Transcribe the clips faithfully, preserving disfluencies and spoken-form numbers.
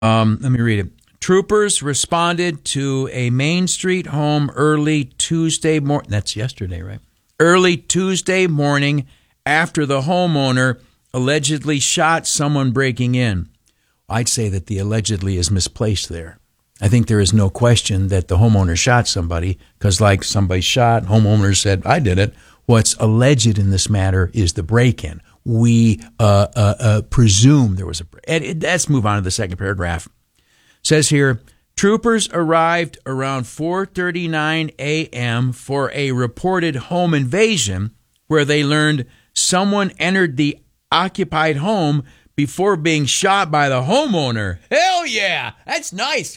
Um, let me read it. Troopers responded to a Main Street home early Tuesday morning. That's yesterday, right? Early Tuesday morning after the homeowner allegedly shot someone breaking in. I'd say that the allegedly is misplaced there. I think there is no question that the homeowner shot somebody because, like, somebody shot, homeowner said, I did it. What's alleged in this matter is the break-in. We uh, uh, uh, presume there was a break. Let's move on to the second paragraph. It says here, troopers arrived around four thirty-nine a.m. for a reported home invasion where they learned someone entered the occupied home before being shot by the homeowner. Hell yeah, that's nice.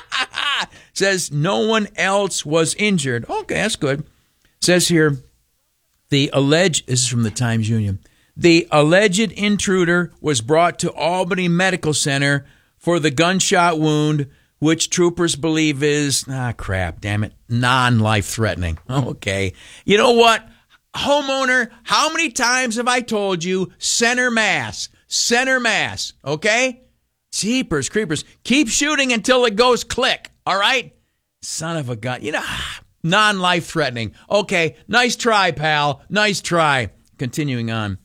Says no one else was injured. Okay, that's good. Says here, the alleged, this is from the Times Union, the alleged intruder was brought to Albany Medical Center for the gunshot wound, which troopers believe is, ah, crap, damn it, non-life-threatening. Okay. You know what? Homeowner, how many times have I told you, center mass, center mass, okay? Jeepers creepers. Keep shooting until it goes click, all right? Son of a gun. You know, non-life-threatening. Okay, nice try, pal. Nice try. Continuing on.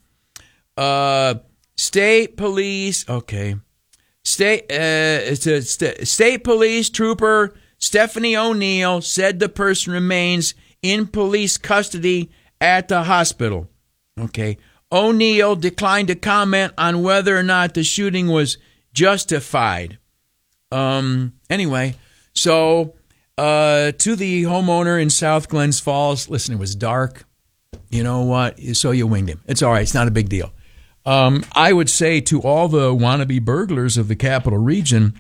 Uh, state police, okay. State, uh, it's a st- state police trooper Stephanie O'Neill said the person remains in police custody at the hospital. Okay. O'Neill declined to comment on whether or not the shooting was justified. Um. Anyway, so uh, to the homeowner in South Glens Falls, listen, it was dark. You know what? So you winged him. It's all right. It's not a big deal. Um, I would say to all the wannabe burglars of the capital region,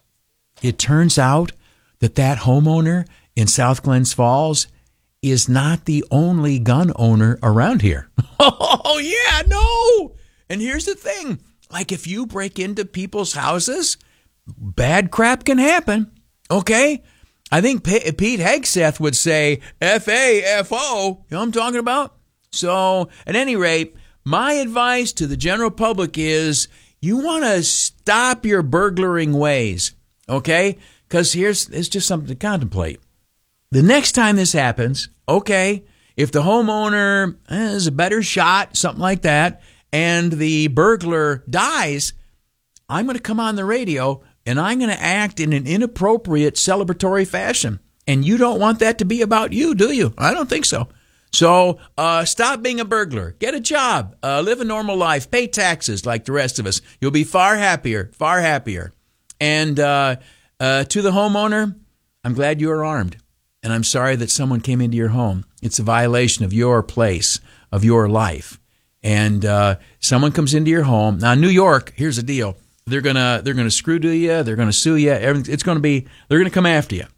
it turns out that that homeowner in South Glens Falls is not the only gun owner around here. Oh, yeah, no. And here's the thing. Like, if you break into people's houses, bad crap can happen, okay? I think P- Pete Hegseth would say F A F O. You know what I'm talking about? So, at any rate, my advice to the general public is you want to stop your burglaring ways, okay? Because here's it's just something to contemplate. The next time this happens, okay, if the homeowner is a better shot, something like that, and the burglar dies, I'm going to come on the radio and I'm going to act in an inappropriate celebratory fashion. And you don't want that to be about you, do you? I don't think so. So uh, stop being a burglar. Get a job. Uh, live a normal life. Pay taxes like the rest of us. You'll be far happier, far happier. And uh, uh, to the homeowner, I'm glad you are armed. And I'm sorry that someone came into your home. It's a violation of your place, of your life. And uh, someone comes into your home. Now, New York, here's the deal. They're gonna they're gonna screw to you. They're gonna sue you. It's gonna be they're gonna come after you.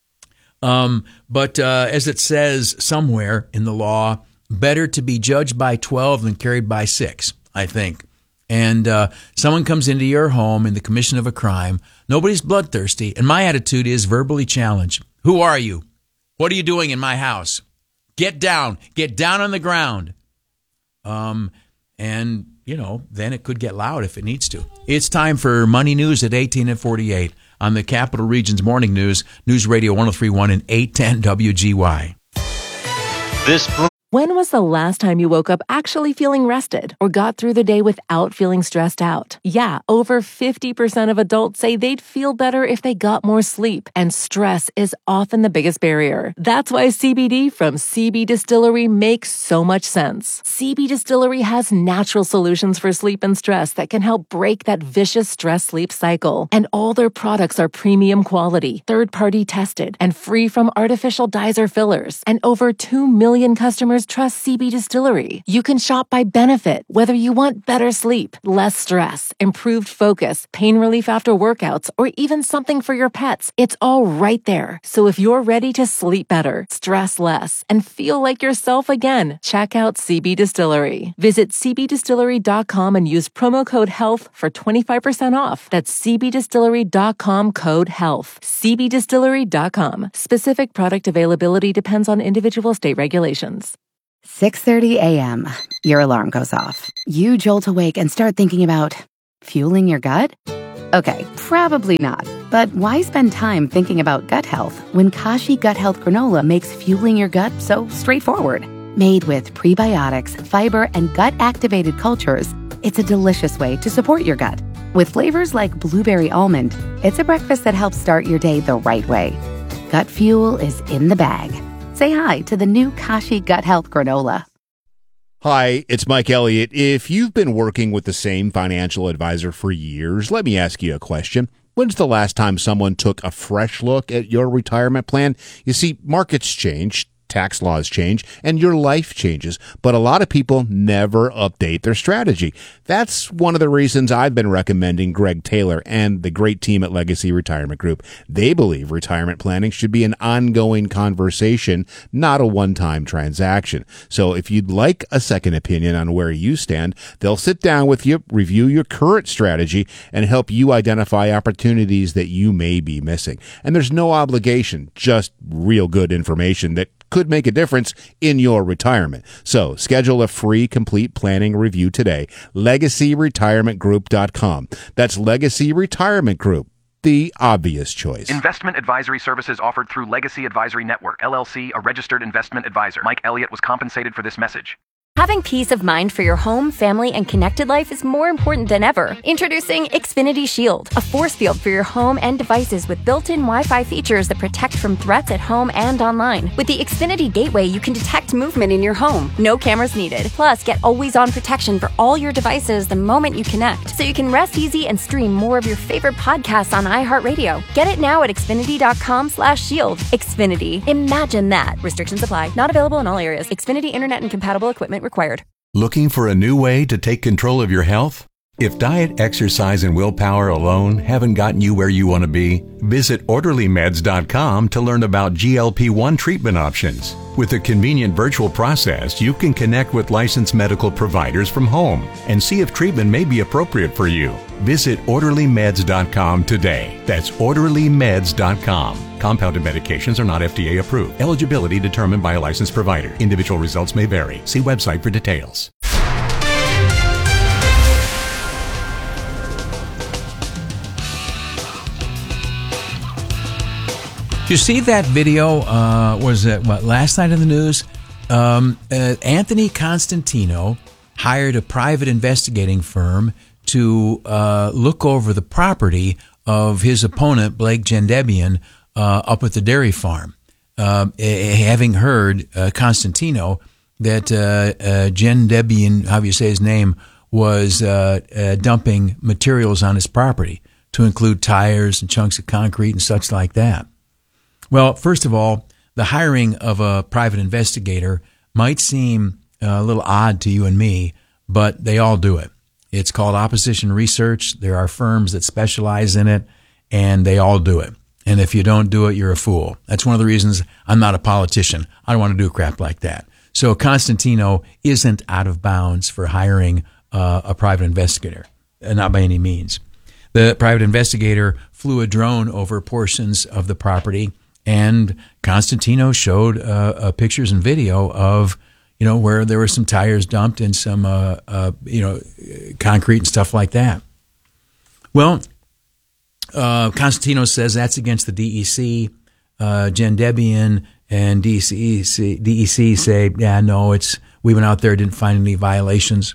Um, but uh, as it says somewhere in the law, better to be judged by twelve than carried by six, I think. And uh, someone comes into your home in the commission of a crime. Nobody's bloodthirsty. And my attitude is verbally challenge. Who are you? What are you doing in my house? Get down. Get down on the ground. Um, and, you know, then it could get loud if it needs to. It's time for Money News at eighteen and forty-eight on the Capital Region's Morning News, News Radio one oh three point one and eight ten W G Y. This When was the last time you woke up actually feeling rested or got through the day without feeling stressed out? Yeah, over fifty percent of adults say they'd feel better if they got more sleep, and stress is often the biggest barrier. That's why C B D from C B Distillery makes so much sense. C B Distillery has natural solutions for sleep and stress that can help break that vicious stress-sleep cycle. And all their products are premium quality, third-party tested, and free from artificial dyes or fillers. And over two million customers trust C B Distillery. You can shop by benefit, whether you want better sleep, less stress, improved focus, pain relief after workouts, or even something for your pets. It's all right there. So if you're ready to sleep better, stress less, and feel like yourself again, check out C B Distillery. Visit c b distillery dot com and use promo code HEALTH for twenty-five percent off. That's c b distillery dot com code HEALTH. c b distillery dot com. Specific product availability depends on individual state regulations. six thirty a.m. Your alarm goes off. You jolt awake and start thinking about fueling your gut? Okay, probably not. But why spend time thinking about gut health when Kashi Gut Health Granola makes fueling your gut so straightforward? Made with prebiotics, fiber, and gut-activated cultures, it's a delicious way to support your gut. With flavors like blueberry almond, it's a breakfast that helps start your day the right way. Gut fuel is in the bag. Say hi to the new Kashi Gut Health Granola. Hi, it's Mike Elliott. If you've been working with the same financial advisor for years, let me ask you a question. When's the last time someone took a fresh look at your retirement plan? You see, markets change, tax laws change, and your life changes, but a lot of people never update their strategy. That's one of the reasons I've been recommending Greg Taylor and the great team at Legacy Retirement Group. They believe retirement planning should be an ongoing conversation, not a one-time transaction. So if you'd like a second opinion on where you stand, they'll sit down with you, review your current strategy, and help you identify opportunities that you may be missing. And there's no obligation, just real good information that could make a difference in your retirement. So schedule a free complete planning review today. legacy retirement group dot com. That's Legacy Retirement Group, the obvious choice. Investment advisory services offered through Legacy Advisory Network, L L C, a registered investment advisor. Mike Elliott was compensated for this message. Having peace of mind for your home, family, and connected life is more important than ever. Introducing Xfinity Shield, a force field for your home and devices with built-in Wi-Fi features that protect from threats at home and online. With the Xfinity Gateway, you can detect movement in your home. No cameras needed. Plus, get always-on protection for all your devices the moment you connect, so you can rest easy and stream more of your favorite podcasts on iHeartRadio. Get it now at xfinity.com slash shield. Xfinity. Imagine that. Restrictions apply. Not available in all areas. Xfinity Internet and compatible equipment required. Looking for a new way to take control of your health? If diet, exercise, and willpower alone haven't gotten you where you want to be, visit orderly meds dot com to learn about G L P one treatment options. With a convenient virtual process, you can connect with licensed medical providers from home and see if treatment may be appropriate for you. Visit orderly meds dot com today. That's orderly meds dot com. Compounded medications are not F D A approved. Eligibility determined by a licensed provider. Individual results may vary. See website for details. Did you see that video? Uh, was it what last night in the news? Um, uh, Anthony Constantino hired a private investigating firm to uh, look over the property of his opponent, Blake Gendebian, uh, up at the dairy farm. Uh, having heard uh, Constantino that uh, uh, Gendebian, how do you say his name, was uh, uh, dumping materials on his property to include tires and chunks of concrete and such like that. Well, first of all, the hiring of a private investigator might seem a little odd to you and me, but they all do it. It's called opposition research. There are firms that specialize in it, and they all do it. And if you don't do it, you're a fool. That's one of the reasons I'm not a politician. I don't want to do crap like that. So Constantino isn't out of bounds for hiring uh, a private investigator, not by any means. The private investigator flew a drone over portions of the property, and Constantino showed uh, uh, pictures and video of, you know, where there were some tires dumped and some, uh, uh, you know, concrete and stuff like that. Well, uh, Constantino says that's against the D E C. Uh, Gendebian and D E C, D E C say, yeah, no, it's we went out there, didn't find any violations.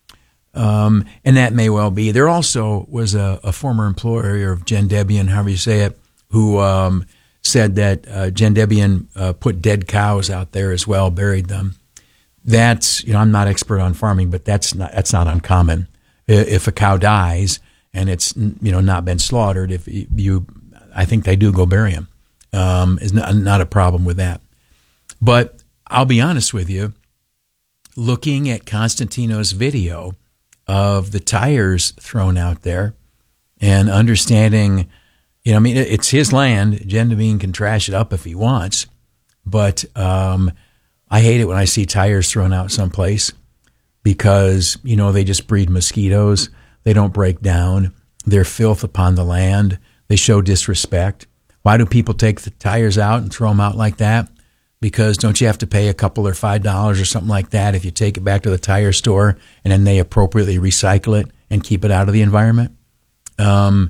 Um, and that may well be. There also was a, a former employer of Gendebian, however you say it, who um, said that uh, Gendebian uh, put dead cows out there as well, buried them. That's, you know, I'm not expert on farming, but that's not that's not uncommon. If a cow dies and it's, you know, not been slaughtered, if you, I think they do go bury them. Um, is not, not a problem with that. But I'll be honest with you, looking at Constantino's video of the tires thrown out there and understanding, you know, I mean, it's his land. Gendebian can trash it up if he wants, but um, I hate it when I see tires thrown out someplace because, you know, they just breed mosquitoes. They don't break down. They're filth upon the land. They show disrespect. Why do people take the tires out and throw them out like that? Because don't you have to pay a couple or five dollars or something like that if you take it back to the tire store and then they appropriately recycle it and keep it out of the environment? Um,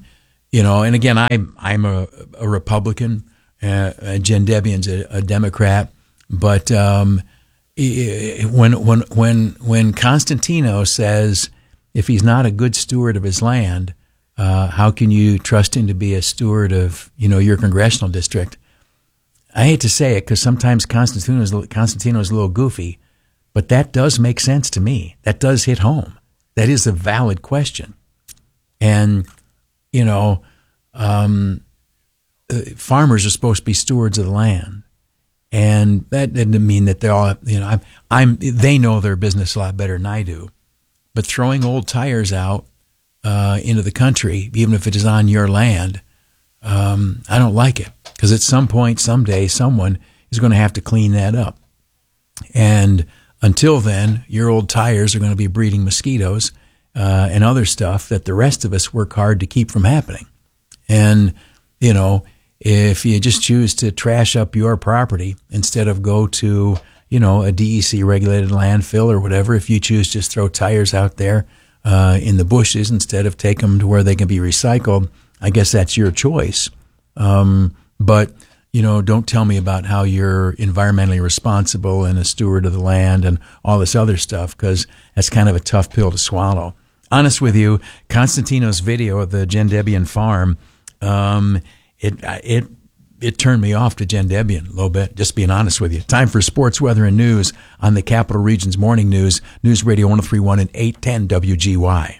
you know, and again, I'm I'm a, a Republican. Uh, Jen Debian's a, a Democrat, but um, when when when when Constantino says if he's not a good steward of his land, uh, how can you trust him to be a steward of you know your congressional district? I hate to say it because sometimes Constantino is Constantino is a little goofy, but that does make sense to me. That does hit home. That is a valid question, and you know. Um, Farmers are supposed to be stewards of the land, and that doesn't mean that they're all. You know, I'm. I'm they know their business a lot better than I do, but throwing old tires out uh, into the country, even if it is on your land, um, I don't like it because at some point, someday, someone is going to have to clean that up, and until then, your old tires are going to be breeding mosquitoes uh, and other stuff that the rest of us work hard to keep from happening, and you know. If you just choose to trash up your property instead of go to, you know, a D E C regulated landfill or whatever, if you choose to just throw tires out there uh, in the bushes instead of take them to where they can be recycled, I guess that's your choice. Um, but, you know, don't tell me about how you're environmentally responsible and a steward of the land and all this other stuff, because that's kind of a tough pill to swallow. Honest with you, Constantino's video of the Jen Debian farm, um, It it it turned me off to Jen Debian a little bit, just being honest with you. Time for sports, weather, and news on the Capital Region's Morning News, News Radio one oh three point one and eight ten W G Y.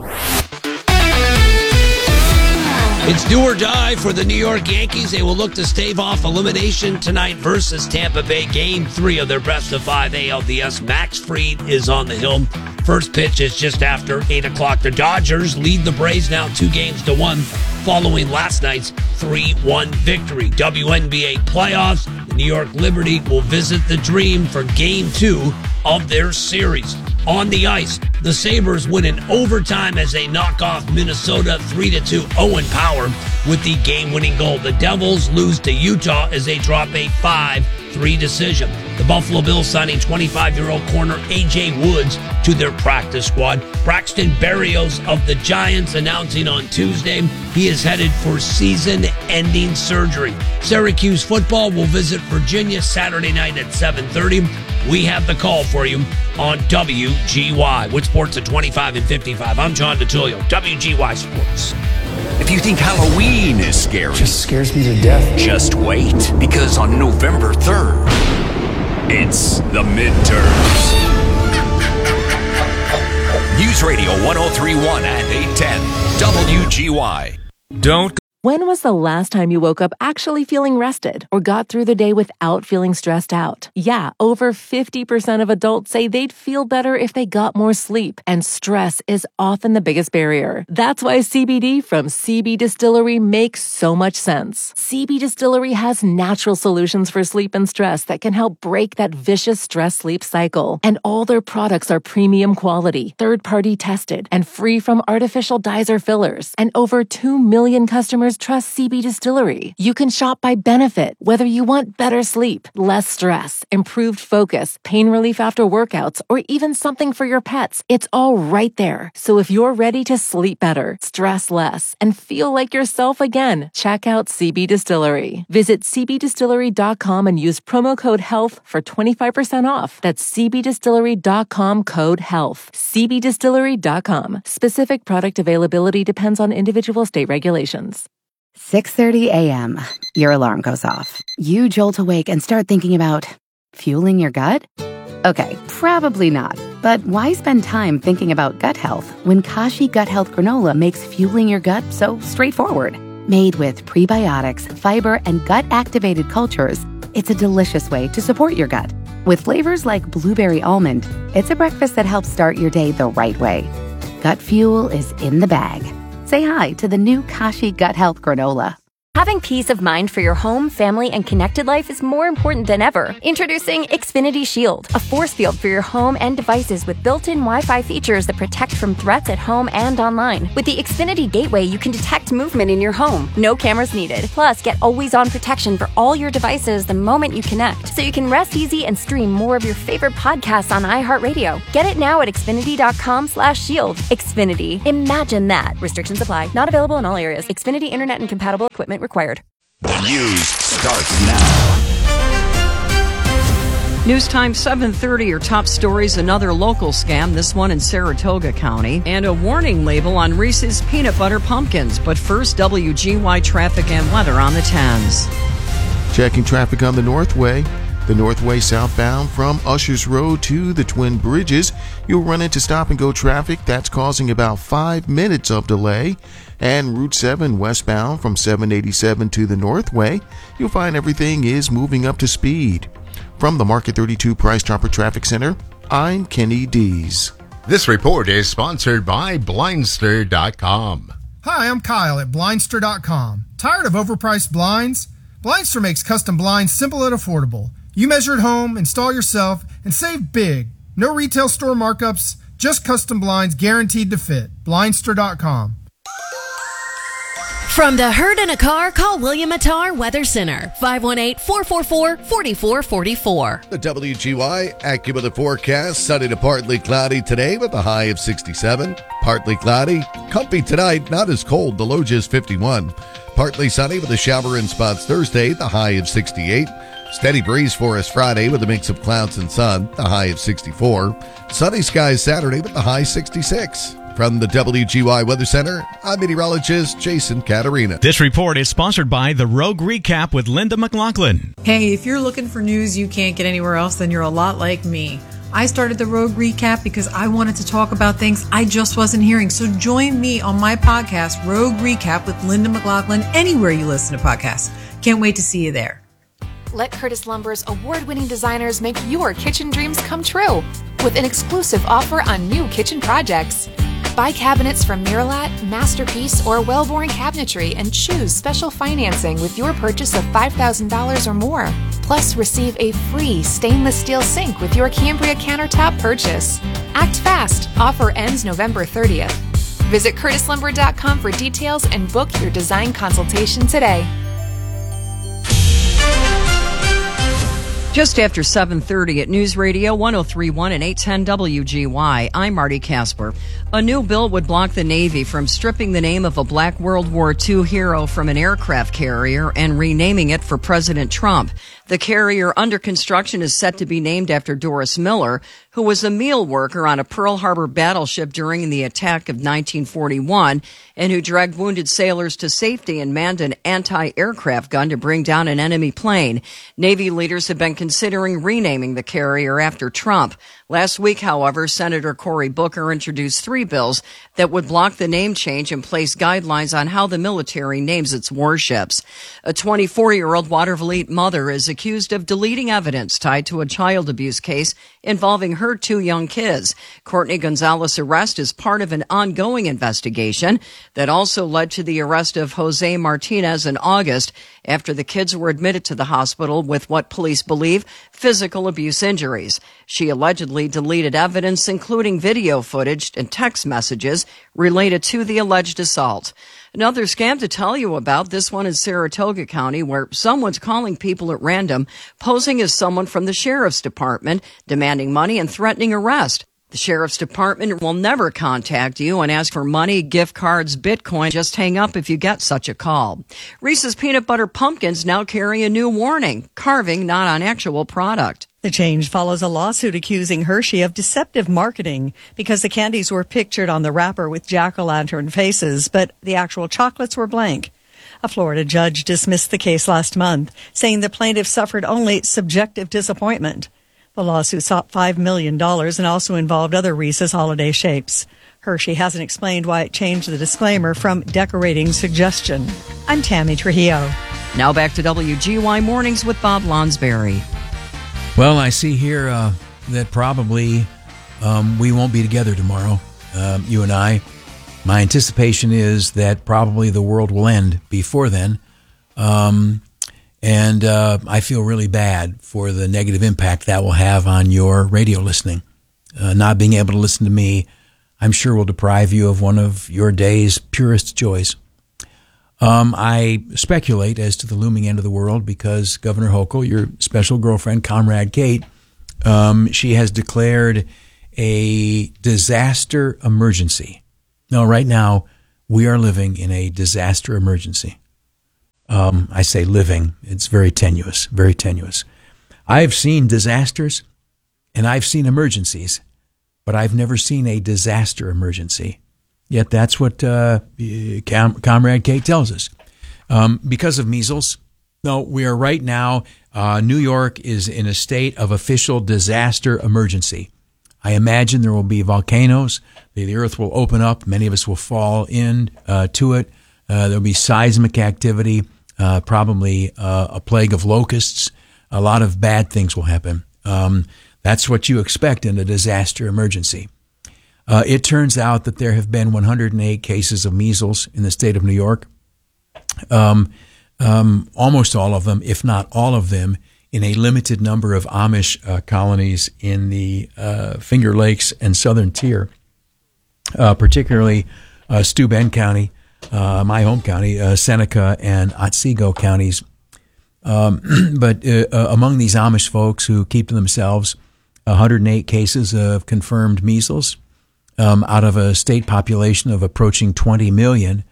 It's do or die for the New York Yankees. They will look to stave off elimination tonight versus Tampa Bay. Game three of their best of five A L D S. Max Fried is on the hill. First pitch is just after eight o'clock. The Dodgers lead the Braves now two games to one following last night's three one victory. W N B A playoffs. The New York Liberty will visit the Dream for game two of their series. On the ice, the Sabres win in overtime as they knock off Minnesota three to two. Owen Power with the game-winning goal. The Devils lose to Utah as they drop a five three decision. The Buffalo Bills signing twenty-five-year-old corner A J Woods to their practice squad. Braxton Berrios of the Giants announcing on Tuesday he is headed for season-ending surgery. Syracuse football will visit Virginia Saturday night at seven thirty. We have the call for you on W G Y. With sports at twenty-five and fifty-five, I'm John DeTulio, W G Y Sports. If you think Halloween is scary, it just scares me to death. Just wait, because on November third, it's the midterms. News Radio one oh three point one and eight ten W G Y. Don't. When was the last time you woke up actually feeling rested or got through the day without feeling stressed out? Yeah, over fifty percent of adults say they'd feel better if they got more sleep, and stress is often the biggest barrier. That's why C B D from C B Distillery makes so much sense. C B Distillery has natural solutions for sleep and stress that can help break that vicious stress-sleep cycle. And all their products are premium quality, third-party tested, and free from artificial dyes or fillers. And over two million customers trust C B Distillery. You can shop by benefit, whether you want better sleep, less stress, improved focus, pain relief after workouts, or even something for your pets. It's all right there. So if you're ready to sleep better, stress less, and feel like yourself again, check out C B Distillery. Visit c b distillery dot com and use promo code HEALTH for twenty-five percent off. That's c b distillery dot com code HEALTH. c b distillery dot com. Specific product availability depends on individual state regulations. six thirty a.m. Your alarm goes off. You jolt awake and start thinking about fueling your gut? Okay, probably not. But why spend time thinking about gut health when Kashi Gut Health Granola makes fueling your gut so straightforward? Made with prebiotics, fiber, and gut-activated cultures, it's a delicious way to support your gut. With flavors like blueberry almond, it's a breakfast that helps start your day the right way. Gut fuel is in the bag. Say hi to the new Kashi Gut Health Granola. Having peace of mind for your home, family, and connected life is more important than ever. Introducing Xfinity Shield, a force field for your home and devices with built-in Wi-Fi features that protect from threats at home and online. With the Xfinity Gateway, you can detect movement in your home. No cameras needed. Plus, get always-on protection for all your devices the moment you connect, so you can rest easy and stream more of your favorite podcasts on iHeartRadio. Get it now at Xfinity.com slash shield. Xfinity. Imagine that. Restrictions apply. Not available in all areas. Xfinity Internet and compatible equipment required. The news starts now. News time seven thirty, your top stories, another local scam, this one in Saratoga County, and a warning label on Reese's Peanut Butter Pumpkins. But first, W G Y traffic and weather on the tens. Checking traffic on the Northway. The Northway southbound from Ushers Road to the Twin Bridges. You'll run into stop-and-go traffic that's causing about five minutes of delay. And Route seven westbound from seven eighty-seven to the Northway. You'll find everything is moving up to speed. From the Market thirty-two Price Chopper Traffic Center, I'm Kenny Dees. This report is sponsored by Blindster dot com. Hi, I'm Kyle at Blindster dot com. Tired of overpriced blinds? Blindster makes custom blinds simple and affordable. You measure at home, install yourself, and save big. No retail store markups, just custom blinds guaranteed to fit. Blindster dot com. From the herd in a car, call William Attar Weather Center, five one eight, four four four, four four four four. The W G Y AccuWeather forecast, sunny to partly cloudy today with a high of sixty-seven. Partly cloudy, comfy tonight, not as cold, the low just fifty-one. Partly sunny with a shower in spots Thursday, the high of sixty-eight. Steady breeze for us Friday with a mix of clouds and sun, the high of sixty-four. Sunny skies Saturday with the high sixty-six. From the W G Y Weather Center, I'm meteorologist Jason Caterina. This report is sponsored by The Rogue Recap with Linda McLaughlin. Hey, if you're looking for news you can't get anywhere else, then you're a lot like me. I started The Rogue Recap because I wanted to talk about things I just wasn't hearing. So join me on my podcast, Rogue Recap with Linda McLaughlin, anywhere you listen to podcasts. Can't wait to see you there. Let Curtis Lumber's award-winning designers make your kitchen dreams come true with an exclusive offer on new kitchen projects. Buy cabinets from Miralat, Masterpiece, or Wellborn Cabinetry and choose special financing with your purchase of five thousand dollars or more. Plus, receive a free stainless steel sink with your Cambria countertop purchase. Act fast. Offer ends November thirtieth. Visit Curtis Lumber dot com for details and book your design consultation today. Just after seven thirty at News Radio one oh three point one and eight ten W G Y, I'm Marty Casper. A new bill would block the Navy from stripping the name of a black World War Two hero from an aircraft carrier and renaming it for President Trump. The carrier under construction is set to be named after Doris Miller, who was a meal worker on a Pearl Harbor battleship during the attack of nineteen forty-one and who dragged wounded sailors to safety and manned an anti-aircraft gun to bring down an enemy plane. Navy leaders have been considering renaming the carrier after Trump. Last week, however, Senator Cory Booker introduced three bills that would block the name change and place guidelines on how the military names its warships. A twenty-four-year-old Watervliet mother is accused of deleting evidence tied to a child abuse case involving her two young kids. Courtney Gonzalez's arrest is part of an ongoing investigation that also led to the arrest of Jose Martinez in August after the kids were admitted to the hospital with what police believe physical abuse injuries. She allegedly deleted evidence, including video footage and text messages related to the alleged assault. Another scam to tell you about, this one in Saratoga County, where someone's calling people at random, posing as someone from the sheriff's department, demanding money and threatening arrest. The sheriff's department will never contact you and ask for money, gift cards, Bitcoin. Just hang up if you get such a call. Reese's Peanut Butter Pumpkins now carry a new warning: carving not on actual product. The change follows a lawsuit accusing Hershey of deceptive marketing because the candies were pictured on the wrapper with jack-o'-lantern faces, but the actual chocolates were blank. A Florida judge dismissed the case last month, saying the plaintiff suffered only subjective disappointment. The lawsuit sought five million dollars and also involved other Reese's holiday shapes. Hershey hasn't explained why it changed the disclaimer from decorating suggestion. I'm Tammy Trujillo. Now back to W G Y Mornings with Bob Lonsberry. Well, I see here uh, that probably um, we won't be together tomorrow, um, you and I. My anticipation is that probably the world will end before then. Um, and uh, I feel really bad for the negative impact that will have on your radio listening. Uh, not being able to listen to me, I'm sure, will deprive you of one of your day's purest joys. Um, I speculate as to the looming end of the world because Governor Hochul, your special girlfriend, Comrade Kate, um, she has declared a disaster emergency. No, right now, we are living in a disaster emergency. Um, I say living. It's very tenuous, very tenuous. I've seen disasters and I've seen emergencies, but I've never seen a disaster emergency. Yet that's what uh, Com- Comrade Kate tells us. Um, because of measles, no, we are right now, uh, New York is in a state of official disaster emergency. I imagine there will be volcanoes. The, the earth will open up. Many of us will fall in uh, to it. Uh, there will be seismic activity, uh, probably uh, a plague of locusts. A lot of bad things will happen. Um, that's what you expect in a disaster emergency. Uh, it turns out that there have been one hundred eight cases of measles in the state of New York. Um, um, almost all of them, if not all of them, in a limited number of Amish uh, colonies in the uh, Finger Lakes and Southern Tier, uh, particularly uh, Steuben County, uh, my home county, uh, Seneca and Otsego counties. Um, but uh, uh, among these Amish folks who keep to themselves, one hundred eight cases of confirmed measles um, out of a state population of approaching twenty million.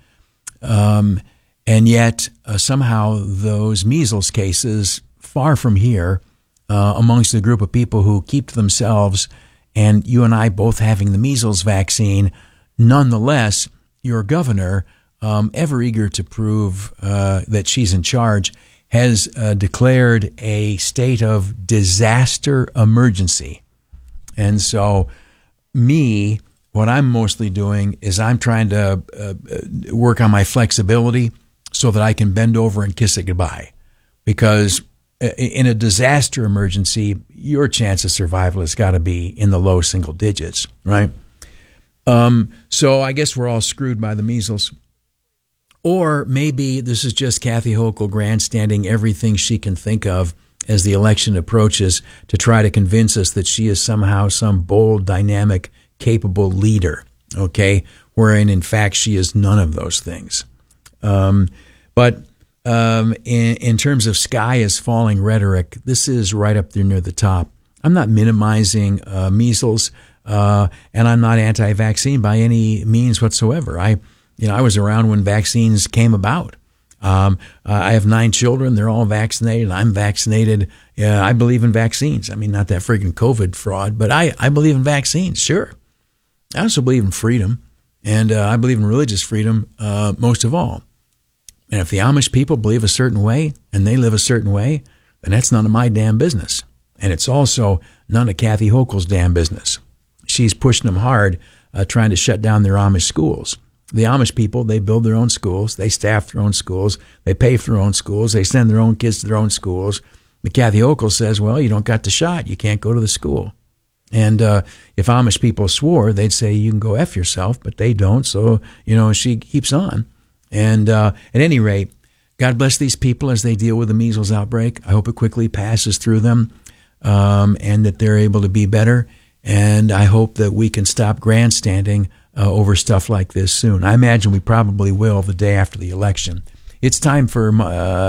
Um, and yet uh, somehow those measles cases, far from here, uh, amongst a group of people who keep to themselves, and you and I both having the measles vaccine, nonetheless, your governor, um, ever eager to prove uh, that she's in charge, has uh, declared a state of disaster emergency. And so me, what I'm mostly doing is I'm trying to uh, work on my flexibility so that I can bend over and kiss it goodbye. Because in a disaster emergency, your chance of survival has got to be in the low single digits, right? Um, so I guess we're all screwed by the measles. Or maybe this is just Kathy Hochul grandstanding everything she can think of as the election approaches to try to convince us that she is somehow some bold, dynamic, capable leader, okay? Wherein, in fact, she is none of those things. Um, but um, in, in terms of sky is falling rhetoric, this is right up there near the top. I'm not minimizing uh, measles, uh, and I'm not anti-vaccine by any means whatsoever. I You know, I was around when vaccines came about. Um, uh, I have nine children. They're all vaccinated. I'm vaccinated. Yeah, I believe in vaccines. I mean, not that freaking COVID fraud, but I, I believe in vaccines, sure. I also believe in freedom, and uh, I believe in religious freedom uh, most of all. And if the Amish people believe a certain way and they live a certain way, then that's none of my damn business. And it's also none of Kathy Hochul's damn business. She's pushing them hard, uh, trying to shut down their Amish schools. The Amish people, they build their own schools, they staff their own schools, they pay for their own schools, they send their own kids to their own schools. But Kathy Hochul says, well, you don't got the shot, you can't go to the school. And uh, if Amish people swore, they'd say you can go F yourself, but they don't, so, you know, she keeps on. And uh, at any rate, God bless these people as they deal with the measles outbreak. I hope it quickly passes through them um, and that they're able to be better. And I hope that we can stop grandstanding Uh, over stuff like this soon. I imagine we probably will the day after the election. It's time for uh,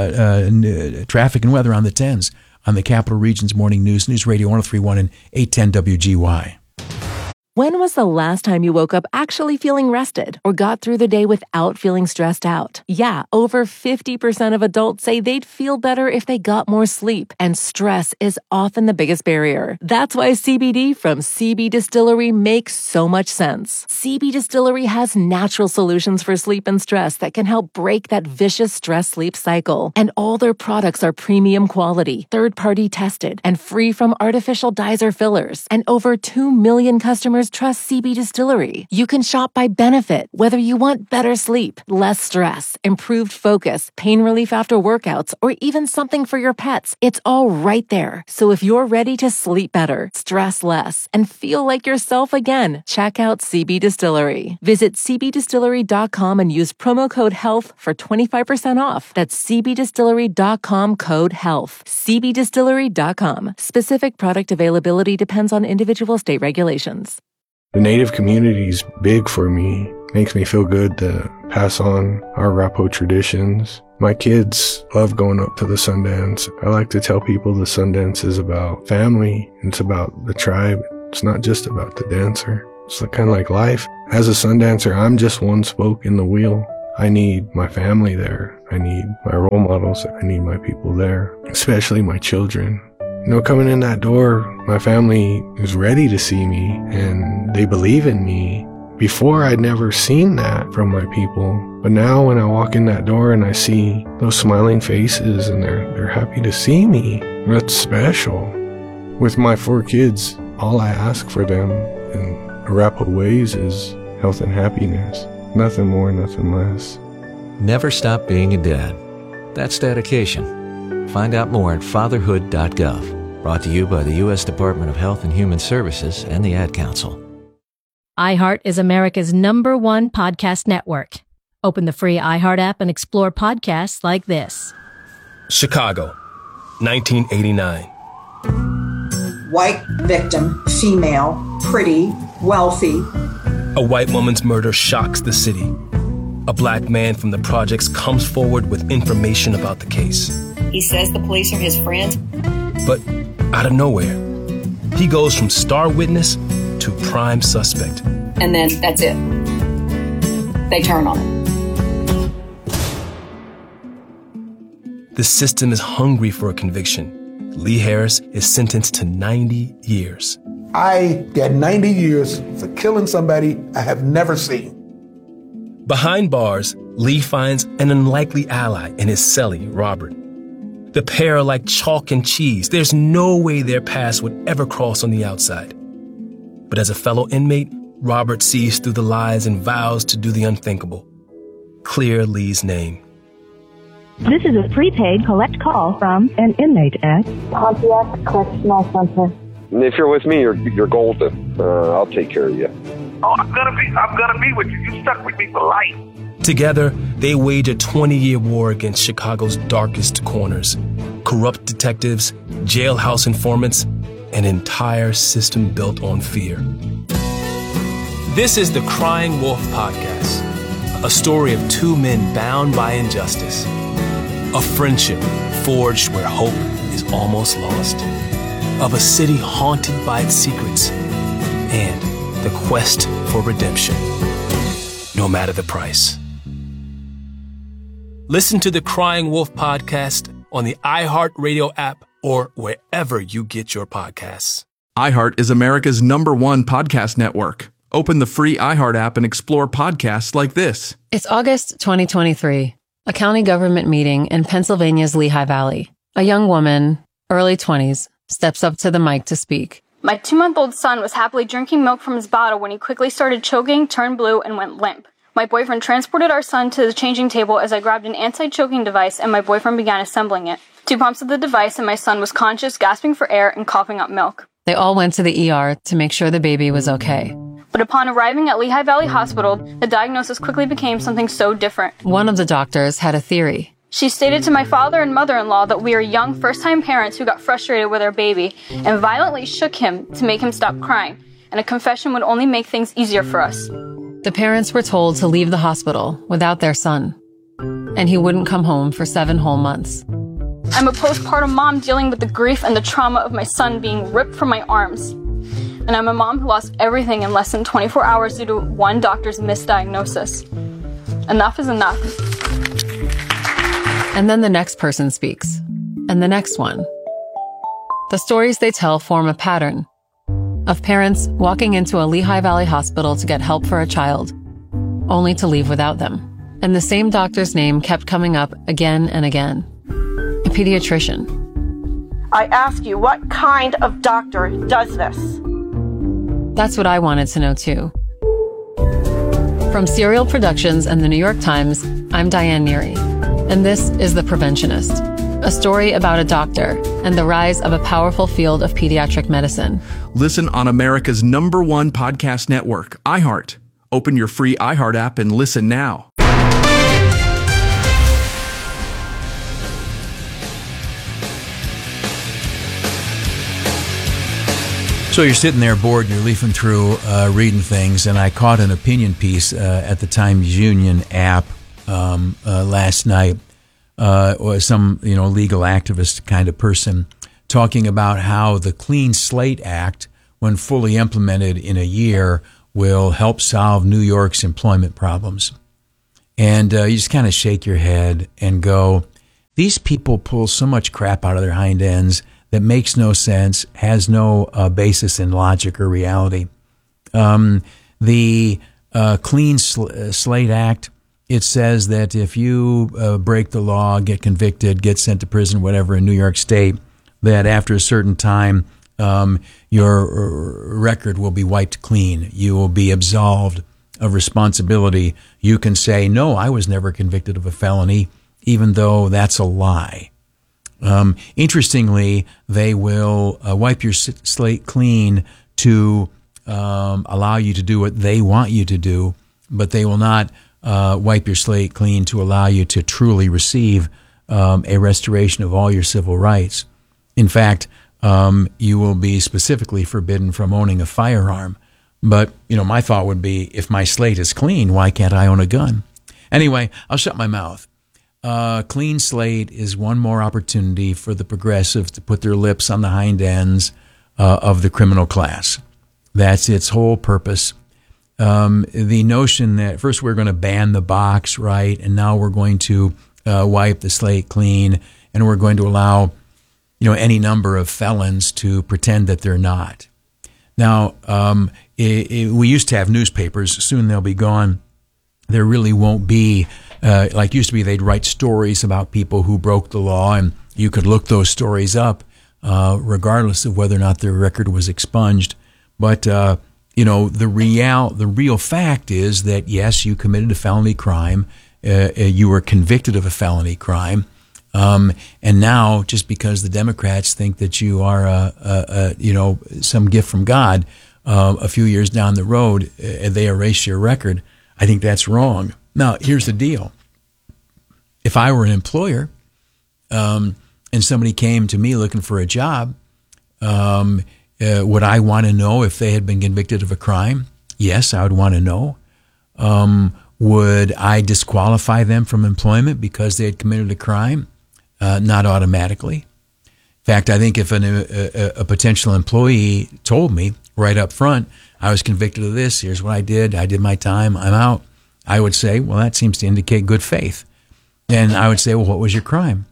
uh, traffic and weather on the tens on the Capital Region's Morning News, News Radio one oh three point one and eight ten W G Y. When was the last time you woke up actually feeling rested or got through the day without feeling stressed out? Yeah, over fifty percent of adults say they'd feel better if they got more sleep, and stress is often the biggest barrier. That's why C B D from C B Distillery makes so much sense. C B Distillery has natural solutions for sleep and stress that can help break that vicious stress-sleep cycle. And all their products are premium quality, third-party tested, and free from artificial dyes or fillers. And over two million customers trust C B Distillery. You can shop by benefit, whether you want better sleep, less stress, improved focus, pain relief after workouts, or even something for your pets. It's all right there. So if you're ready to sleep better, stress less, and feel like yourself again, check out C B Distillery. Visit c b distillery dot com and use promo code HEALTH for twenty-five percent off. That's c b distillery dot com code HEALTH. c b distillery dot com. Specific product availability depends on individual state regulations. The Native community is big for me. Makes me feel good to pass on our Arapaho traditions. My kids love going up to the Sundance. I like to tell people the Sundance is about family. It's about the tribe. It's not just about the dancer. It's kind of like life. As a Sundancer, I'm just one spoke in the wheel. I need my family there. I need my role models. I need my people there, especially my children. You know, coming in that door, my family is ready to see me and they believe in me. Before, I'd never seen that from my people. But now when I walk in that door and I see those smiling faces and they're, they're happy to see me, that's special. With my four kids, all I ask for them in Arapaho ways is health and happiness. Nothing more, nothing less. Never stop being a dad. That's dedication. Find out more at fatherhood dot gov. Brought to you by the U S Department of Health and Human Services and the Ad Council. iHeart is America's number one podcast network. Open the free iHeart app and explore podcasts like this. Chicago, nineteen eighty-nine. White victim, female, pretty, wealthy. A white woman's murder shocks the city. A black man from the projects comes forward with information about the case. He says the police are his friends. But out of nowhere, he goes from star witness to prime suspect. And then that's it. They turn on him. The system is hungry for a conviction. Lee Harris is sentenced to ninety years. I get ninety years for killing somebody I have never seen. Behind bars, Lee finds an unlikely ally in his cellie, Robert. The pair are like chalk and cheese. There's no way their paths would ever cross on the outside. But as a fellow inmate, Robert sees through the lies and vows to do the unthinkable. Clear Lee's name. This is a prepaid collect call from an inmate at Pontiac Correctional Center. If you're with me, you're you're golden. Uh, I'll take care of you. Oh, I'm gonna be I'm gonna be with you. You stuck with me for life. Together, they wage a twenty-year war against Chicago's darkest corners. Corrupt detectives, jailhouse informants, an entire system built on fear. This is the Crying Wolf Podcast, a story of two men bound by injustice. A friendship forged where hope is almost lost. Of a city haunted by its secrets. And the quest for redemption, no matter the price. Listen to the Crying Wolf Podcast on the iHeartRadio app or wherever you get your podcasts. iHeart is America's number one podcast network. Open the free iHeart app and explore podcasts like this. It's August twenty twenty-three. A county government meeting in Pennsylvania's Lehigh Valley. A young woman, early twenties, steps up to the mic to speak. My two-month-old son was happily drinking milk from his bottle when he quickly started choking, turned blue, and went limp. My boyfriend transported our son to the changing table as I grabbed an anti-choking device and my boyfriend began assembling it. Two pumps of the device and my son was conscious, gasping for air, and coughing up milk. They all went to the E R to make sure the baby was okay. But upon arriving at Lehigh Valley Hospital, the diagnosis quickly became something so different. One of the doctors had a theory. She stated to my father and mother-in-law that we are young first-time parents who got frustrated with our baby and violently shook him to make him stop crying, and a confession would only make things easier for us. The parents were told to leave the hospital without their son, and he wouldn't come home for seven whole months. I'm a postpartum mom dealing with the grief and the trauma of my son being ripped from my arms. And I'm a mom who lost everything in less than twenty-four hours due to one doctor's misdiagnosis. Enough is enough. And then the next person speaks, and the next one. The stories they tell form a pattern of parents walking into a Lehigh Valley hospital to get help for a child, only to leave without them. And the same doctor's name kept coming up again and again. A pediatrician. I ask you, what kind of doctor does this? That's what I wanted to know too. From Serial Productions and the New York Times, I'm Diane Neary, and this is The Preventionist, a story about a doctor and the rise of a powerful field of pediatric medicine. Listen on America's number one podcast network, iHeart. Open your free iHeart app and listen now. So you're sitting there bored, and you're leafing through, uh, reading things, and I caught an opinion piece uh, at the Times Union app um, uh, last night. Uh, or some, you know, legal activist kind of person talking about how the Clean Slate Act, when fully implemented in a year, will help solve New York's employment problems. And uh, you just kind of shake your head and go, these people pull so much crap out of their hind ends that makes no sense, has no uh, basis in logic or reality. Um, the uh, Clean Sl- Slate Act, it says that if you uh, break the law, get convicted, get sent to prison, whatever, in New York State, that after a certain time, um, your record will be wiped clean. You will be absolved of responsibility. You can say, no, I was never convicted of a felony, even though that's a lie. Um, interestingly, they will uh, wipe your slate clean to um, allow you to do what they want you to do, but they will not uh, wipe your slate clean to allow you to truly receive um, a restoration of all your civil rights. In fact, um, you will be specifically forbidden from owning a firearm. But, you know, my thought would be, if my slate is clean, why can't I own a gun? Anyway, I'll shut my mouth. Uh, clean slate is one more opportunity for the progressives to put their lips on the hind ends uh, of the criminal class. That's its whole purpose. Um, the notion that first we're going to ban the box, right, and now we're going to uh, wipe the slate clean, and we're going to allow, you know, any number of felons to pretend that they're not. Now, um, it, it, we used to have newspapers. Soon they'll be gone. There really won't be. Uh, like used to be, they'd write stories about people who broke the law, and you could look those stories up, uh, regardless of whether or not their record was expunged. But uh, you know, the real the real fact is that yes, you committed a felony crime, uh, you were convicted of a felony crime, um, and now just because the Democrats think that you are a, a, a you know some gift from God, uh, a few years down the road, uh, they erase your record. I think that's wrong. Now, here's the deal. If I were an employer um, and somebody came to me looking for a job, um, uh, would I want to know if they had been convicted of a crime? Yes, I would want to know. Um, would I disqualify them from employment because they had committed a crime? Uh, not automatically. In fact, I think if an, a, a potential employee told me right up front, I was convicted of this, here's what I did, I did my time, I'm out, I would say, well, that seems to indicate good faith. And I would say, well, what was your crime?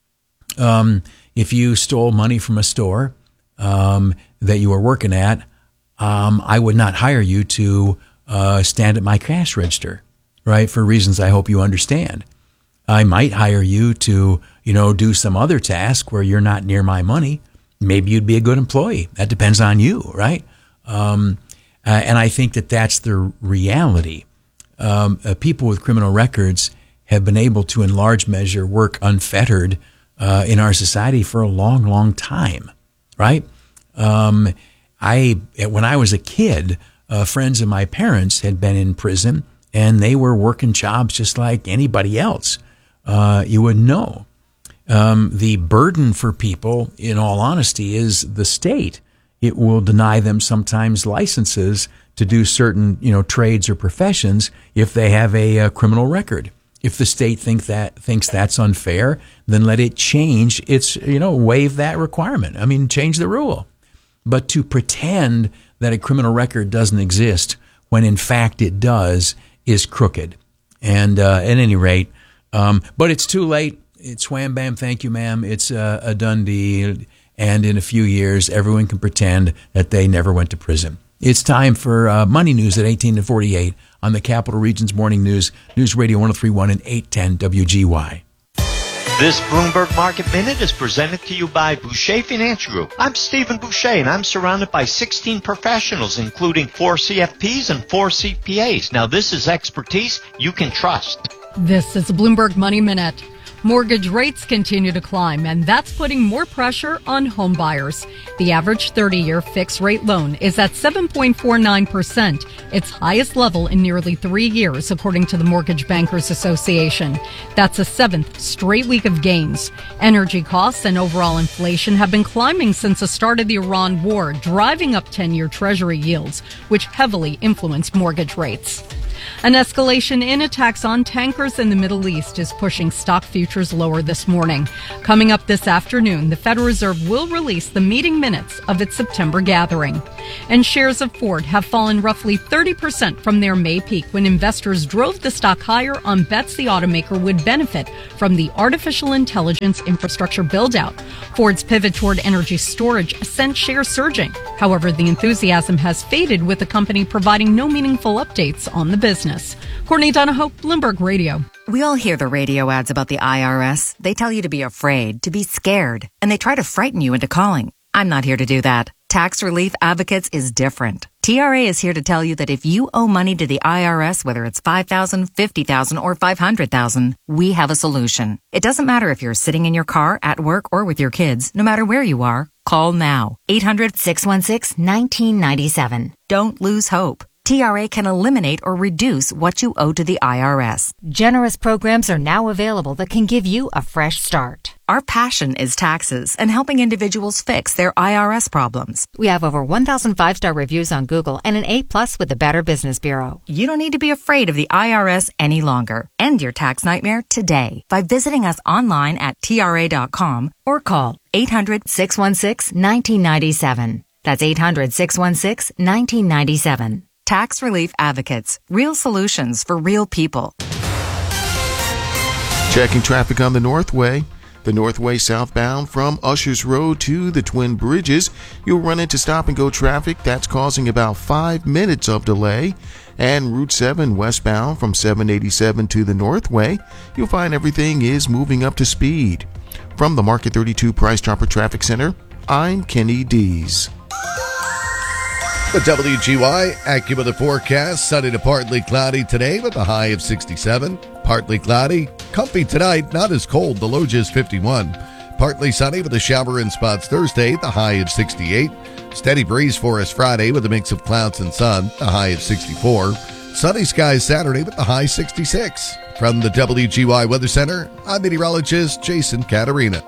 Um, if you stole money from a store um, that you were working at, um, I would not hire you to uh, stand at my cash register, right? For reasons I hope you understand. I might hire you to, you know, do some other task where you're not near my money. Maybe you'd be a good employee. That depends on you, right? Um, uh, and I think that that's the reality. Um, uh, people with criminal records have been able to, in large measure, work unfettered uh, in our society for a long, long time, right? Um, I, when I was a kid, uh, friends of my parents had been in prison, and they were working jobs just like anybody else. Uh, you would know. Um, the burden for people, in all honesty, is the state. It will deny them sometimes licenses to do certain, you know, trades or professions if they have a, a criminal record. If the state think that thinks that's unfair, then let it change its, you know, waive that requirement. I mean, change the rule. But to pretend that a criminal record doesn't exist when in fact it does is crooked. And uh, at any rate, um, but it's too late. It's wham bam, thank you, ma'am. It's uh, a done deal. And in a few years, everyone can pretend that they never went to prison. It's time for uh, Money News at eighteen to forty-eight on the Capital Region's Morning News, News Radio one oh three point one and eight ten W G Y. This Bloomberg Market Minute is presented to you by Boucher Finance Group. I'm Stephen Boucher, and I'm surrounded by sixteen professionals, including four C F Ps and four C P As. Now, this is expertise you can trust. This is the Bloomberg Money Minute. Mortgage rates continue to climb, and that's putting more pressure on home buyers. The average thirty-year fixed-rate loan is at seven point four nine percent, its highest level in nearly three years, according to the Mortgage Bankers Association. That's a seventh straight week of gains. Energy costs and overall inflation have been climbing since the start of the Iran war, driving up ten-year Treasury yields, which heavily influence mortgage rates. An escalation in attacks on tankers in the Middle East is pushing stock futures lower this morning. Coming up this afternoon, the Federal Reserve will release the meeting minutes of its September gathering. And shares of Ford have fallen roughly thirty percent from their May peak when investors drove the stock higher on bets the automaker would benefit from the artificial intelligence infrastructure build-out. Ford's pivot toward energy storage sent shares surging. However, the enthusiasm has faded, with the company providing no meaningful updates on the business. Courtney Donahoe, Bloomberg Radio. We all hear the radio ads about the I R S. They tell you to be afraid, to be scared, and they try to frighten you into calling. I'm not here to do that. Tax Relief Advocates is different. T R A is here to tell you that if you owe money to the I R S, whether it's five thousand dollars, fifty thousand dollars, or five hundred thousand dollars, we have a solution. It doesn't matter if you're sitting in your car, at work, or with your kids. No matter where you are, call now. eight hundred, six one six, one nine nine seven. Don't lose hope. T R A can eliminate or reduce what you owe to the I R S. Generous programs are now available that can give you a fresh start. Our passion is taxes and helping individuals fix their I R S problems. We have over one thousand five-star reviews on Google and an A plus with the Better Business Bureau. You don't need to be afraid of the I R S any longer. End your tax nightmare today by visiting us online at T R A dot com or call eight hundred, six one six, one nine nine seven. That's eight hundred, six one six, one nine nine seven. Tax Relief Advocates. Real solutions for real people. Checking traffic on the Northway. The Northway southbound from Ushers Road to the Twin Bridges. You'll run into stop-and-go traffic. That's causing about five minutes of delay. And Route seven westbound from seven eighty-seven to the Northway. You'll find everything is moving up to speed. From the Market thirty-two Price Chopper Traffic Center, I'm Kenny Dees. The W G Y AccuWeather forecast, sunny to partly cloudy today with a high of sixty-seven. Partly cloudy, comfy tonight, not as cold, the low just fifty-one. Partly sunny with a shower in spots Thursday, the high of sixty-eight. Steady breeze for us Friday with a mix of clouds and sun, the high of sixty-four. Sunny skies Saturday with the high sixty-six. From the W G Y Weather Center, I'm meteorologist Jason Caterina.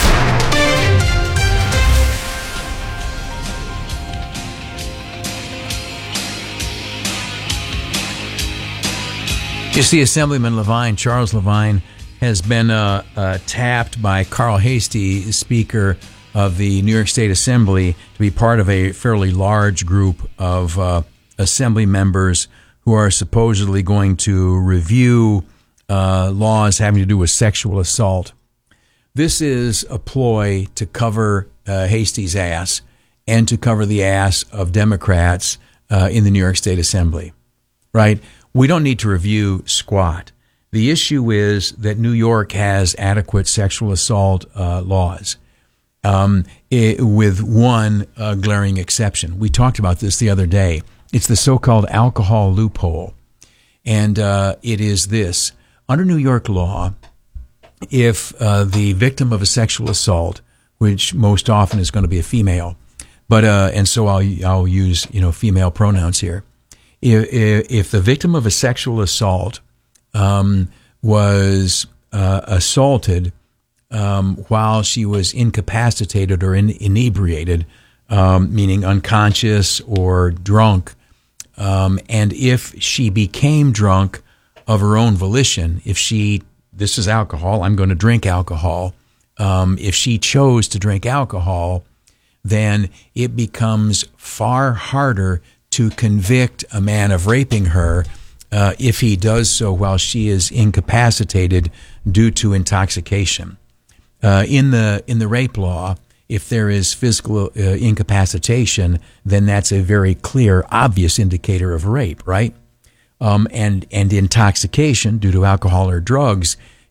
You see, Assemblyman Levine, Charles Levine, has been uh, uh, tapped by Carl Hastie, Speaker of the New York State Assembly, to be part of a fairly large group of uh, Assembly members who are supposedly going to review uh, laws having to do with sexual assault. This is a ploy to cover uh, Hastie's ass and to cover the ass of Democrats uh, in the New York State Assembly, right? We don't need to review squat. The issue is that New York has adequate sexual assault uh, laws, um, it, with one uh, glaring exception. We talked about this the other day. It's the so-called alcohol loophole. And uh, it is this. Under New York law, if uh, the victim of a sexual assault, which most often is going to be a female, but uh, and so I'll I'll use you know female pronouns here. If, if the victim of a sexual assault um, was uh, assaulted um, while she was incapacitated or in, inebriated, um, meaning unconscious or drunk, um, and if she became drunk of her own volition, if she, this is alcohol, I'm going to drink alcohol, um, if she chose to drink alcohol, then it becomes far harder to convict a man of raping her uh, if he does so while she is incapacitated due to intoxication. Uh, in the in the rape law, if there is physical uh, incapacitation, then that's a very clear, obvious indicator of rape, right? Um, and and intoxication due to alcohol or drugs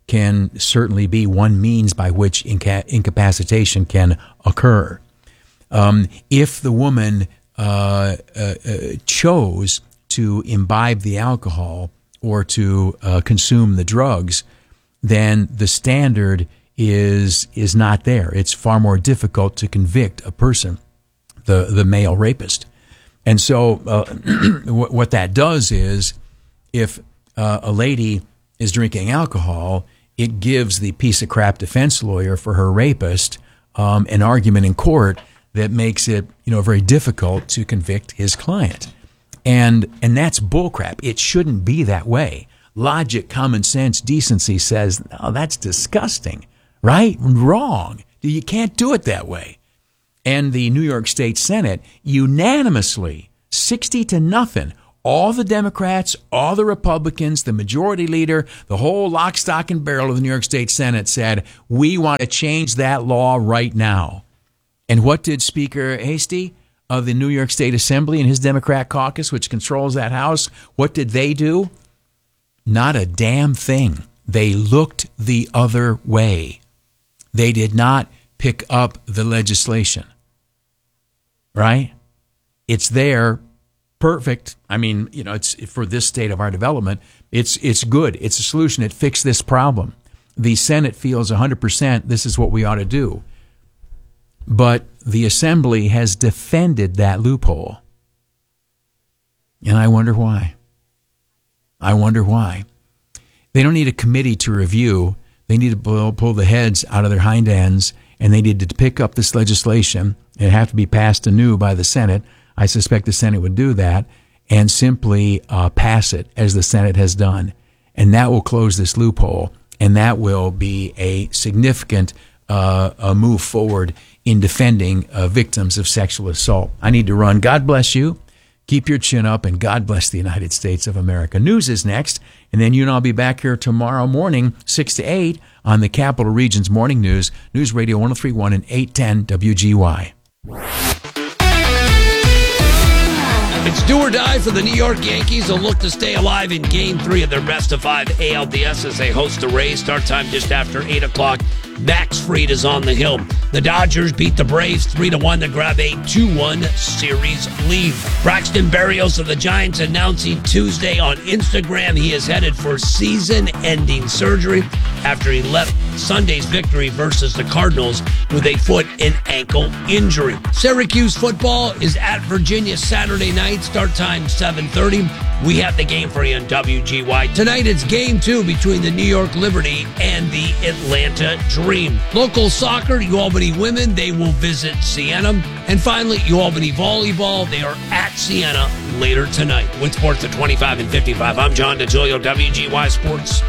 can certainly be one means by which inca- incapacitation can occur. Um, if the woman uh, uh, uh, chose to imbibe the alcohol or to uh, consume the drugs, then the standard is is not there. It's far more difficult to convict a person, the the male rapist. And so uh, what that does is, if uh, a lady is drinking alcohol, it gives the piece of crap defense lawyer for her rapist um, an argument in court that makes it, you know, very difficult to convict his client. And and that's bullcrap. It shouldn't be that way. Logic, common sense, decency says, no, that's disgusting, right? Wrong. You can't do it that way. And the New York State Senate unanimously, sixty to nothing, all the Democrats, all the Republicans, the majority leader, the whole lock, stock, and barrel of the New York State Senate said, we want to change that law right now. And what did Speaker Hasty of the New York State Assembly and his Democrat caucus, which controls that House, what did they do? Not a damn thing. They looked the other way. They did not pick up the legislation. Right? It's there, perfect. I mean, you know, it's for this state of our development, it's it's good. It's a solution. It fixed this problem. The Senate feels one hundred percent this is what we ought to do. But the Assembly has defended that loophole. And I wonder why. I wonder why. They don't need a committee to review. They need to pull, pull the heads out of their hind ends, and they need to pick up this legislation. It'd have to be passed anew by the Senate. I suspect the Senate would do that, and simply uh, pass it as the Senate has done. And that will close this loophole, and that will be a significant uh, a move forward in defending uh, victims of sexual assault. I need to run. God bless you. Keep your chin up, and God bless the United States of America. News is next, and then you and I'll be back here tomorrow morning, six to eight, on the Capital Region's Morning News, News Radio one oh three point one and eight ten W G Y. It's do or die for the New York Yankees. They'll look to stay alive in Game three of their best of five A L D S as they host the Rays. Start time just after eight o'clock. Max Fried is on the hill. The Dodgers beat the Braves three to one to grab a two one series lead. Braxton Berrios of the Giants announcing Tuesday on Instagram he is headed for season-ending surgery after he left Sunday's victory versus the Cardinals with a foot and ankle injury. Syracuse football is at Virginia Saturday night. Start time seven thirty. We have the game for you on W G Y. Tonight it's game two between the New York Liberty and the Atlanta Dream. Local soccer, UAlbany women, they will visit Siena. And finally, UAlbany volleyball, they are at Siena later tonight. With Sports at twenty-five and fifty-five, I'm John DeGilio, W G Y Sports.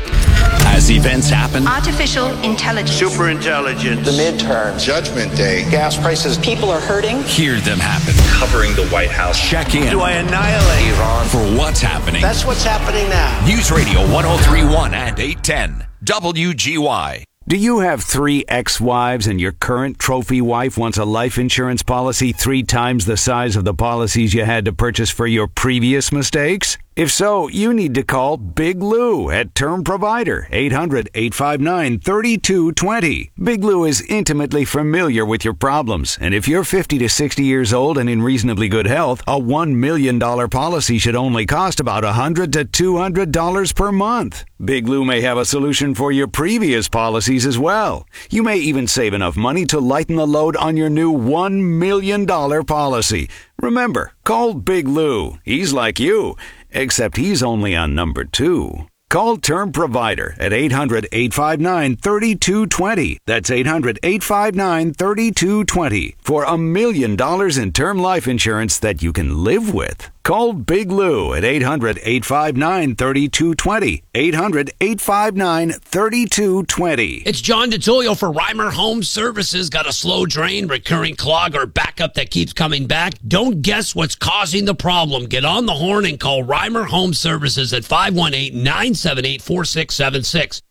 As events happen, artificial intelligence, super intelligence, the midterms, Judgment Day, gas prices, people are hurting. Hear them happen. Covering the White House. Check in. Do I annihilate Iran for what's happening? That's what's happening now. News Radio one oh three point one and eight ten W G Y. Do you have three ex-wives and your current trophy wife wants a life insurance policy three times the size of the policies you had to purchase for your previous mistakes? If so, you need to call Big Lou at Term Provider, eight hundred, eight five nine, three two two zero. Big Lou is intimately familiar with your problems, and if you're fifty to sixty years old and in reasonably good health, a one million dollars policy should only cost about one hundred to two hundred dollars per month. Big Lou may have a solution for your previous policies as well. You may even save enough money to lighten the load on your new one million dollars policy. Remember, call Big Lou. He's like you, except he's only on number two. Call Term Provider at eight hundred, eight five nine, three two two zero. That's eight hundred, eight five nine, three two two zero for a million dollars in term life insurance that you can live with. Call Big Lou at eight hundred, eight five nine, three two two zero. eight hundred, eight five nine, three two two zero. It's John DeTullio for Reimer Home Services. Got a slow drain, recurring clog, or backup that keeps coming back? Don't guess what's causing the problem. Get on the horn and call Reimer Home Services at five one eight, nine seven eight, four six seven six.